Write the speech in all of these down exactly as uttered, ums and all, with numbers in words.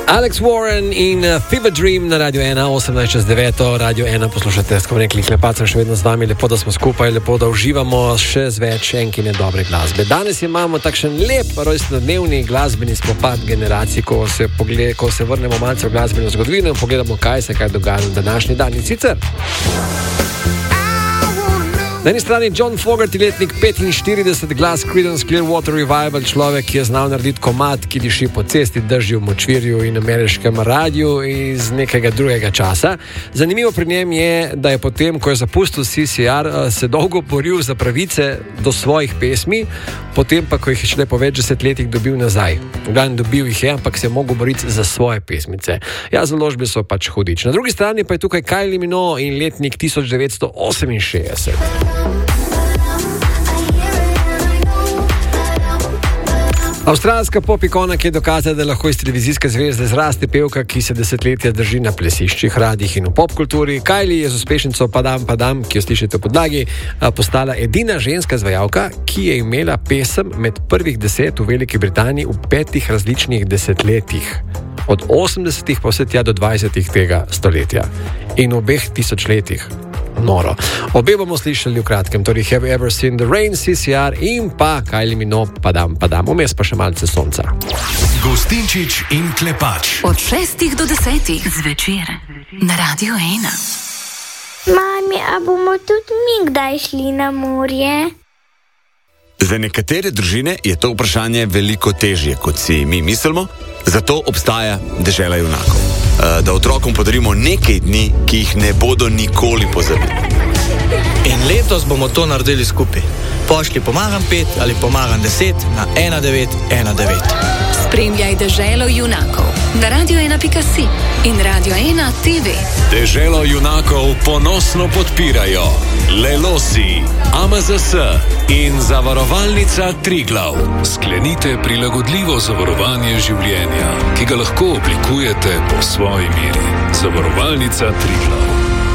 Alex Warren in Fever Dream na Radio ena, osemnajst čez devet, Radio ena poslušate, smo rekli, Klepacem še vedno z vami, lepo, da smo skupaj, lepo, da uživamo še z več enkine dobre glasbe. Danes imamo takšen lep rojstnodnevni glasbeni spopad generacij, ko se, pogled, ko se vrnemo malce v glasbeno zgodovino in pogledamo, kaj se kaj dogaja na današnji dan. In sicer na eni strani John Fogerty, letnik petinštirideset, glas Creedence Clearwater Revival, človek, ki je znal narediti komad, ki diši po cesti, drži v močvirju in ameriškem radiju iz nekega drugega časa. Zanimivo pri njem je, da je potem, ko je zapustil C C R, se dolgo boril za pravice do svojih pesmi, potem pa, ko jih je šele po več desetletjih dobil nazaj. Glavno dobil jih je, ampak se je mogel boriti za svoje pesmice. Ja, založbe so pač hudič. Na drugi strani pa je tukaj Kylie Minogue in letnik tisoč devetsto oseminšestdeset. Avstralska pop ikona, ki je dokazala, da lahko iz televizijske zvezde zraste pevka, ki se desetletja drži na plesiščih, radijih in v popkulturi. Kylie je z uspešnico Padam Padam, ki jo slišite v podlagi, postala edina ženska izvajalka, ki je imela pesem med prvih deset v Veliki Britaniji v petih različnih desetletjih. Od osemdesetih pa vse tja do dvajsetih tega stoletja. In v obeh tisočletjih. Noro. Obe bomo slišali v kratkem, torej Have You Ever Seen The Rain, C C R in pa Kylie Minogue, Padam Padam, vmes pa še malce sonca. Gostinčič in Klepač. Od šestih do desetih zvečer na Radio ena. Mami, a bomo tudi mi kdaj šli na morje? Za nekatere družine je to vprašanje veliko težje, kot si mi mislimo, zato obstaja Dežela junakov. Da otrokom podarimo nekaj dni, ki jih ne bodo nikoli pozabili. In letos bomo to naredili skupaj. Pošlji pomagam pet ali pomagam deset na ena devet ena devet. Spremljaj Deželo junakov na radio ena pika si in Radio ena T V. Deželo junakov ponosno podpirajo Lelosi, A M Z S in Zavarovalnica Triglav. Sklenite prilagodljivo zavarovanje življenja, ki ga lahko oblikujete po svoji meri. Zavarovalnica Triglav.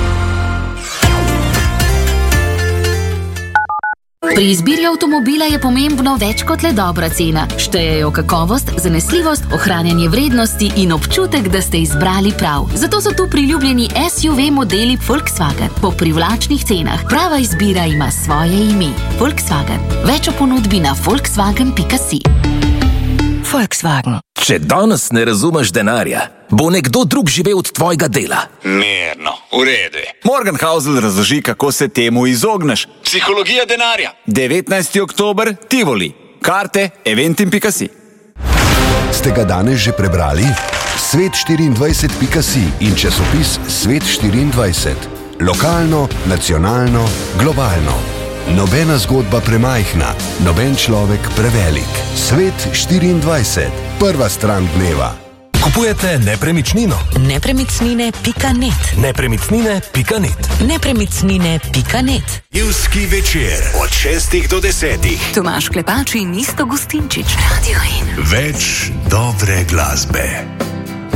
Pri izbiri avtomobila je pomembno več kot le dobra cena. Štejejo kakovost, zanesljivost, ohranjanje vrednosti in občutek, da ste izbrali prav. Zato so tu priljubljeni S U V modeli Volkswagen po privlačnih cenah. Prava izbira ima svoje ime. Volkswagen. Več o ponudbi na volkswagen pika si. Volkswagen. Če danes ne razumeš denarja, bo nekdo drug živel od tvojega dela. Mirno, v redu. Morgenhausel razloži, kako se temu izogneš. Psihologija denarja. devetnajsti oktober, Tivoli. Karte eventim pika si. Ste ga danes že prebrali? svet štiriindvajset pika si in časopis Svet štiriindvajset. Lokalno, nacionalno, globalno. Nobena zgodba premajhna, noben človek prevelik. Svet štiriindvajset. Prva stran dneva. Kupujete nepremičnino? nepremičnine pika net. nepremičnine pika net. nepremičnine pika net. Ljudski večer od šestih do desetih. Tomaž Klepač in Isto Gostinčič. Radio ena. Več dobre glasbe.